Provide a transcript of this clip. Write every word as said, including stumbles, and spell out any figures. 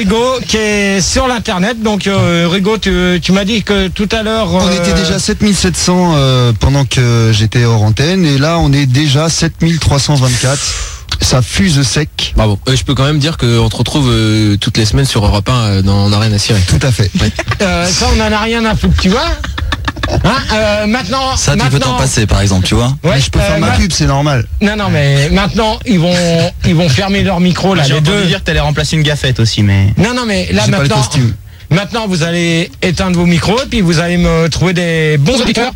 Rigo qui est sur l'internet. Donc euh, Rigo, tu, tu m'as dit que tout à l'heure... On euh, était déjà sept mille sept cents euh, pendant que j'étais hors antenne, et là on est déjà sept mille trois cent vingt-quatre. Ça fuse sec. Bravo. Euh, je peux quand même dire qu'on te retrouve euh, toutes les semaines sur Europe un euh, dans On a rien à cirer. Tout à fait. Ouais. euh, ça, on en a rien à foutre, tu vois. Hein, euh, maintenant, Ça, tu maintenant, peux t'en passer, par exemple, tu vois. Ouais, Mais je peux euh, faire ma ma- pub, c'est normal. Non, non, mais maintenant, ils vont, ils vont fermer leur micro, là, J'ai les entendu deux. dire que t'allais remplacer une gaffette aussi, mais... Non, non, mais là, J'ai pas le maintenant, costume. maintenant, vous allez éteindre vos micros et puis vous allez me trouver des bons auditeurs.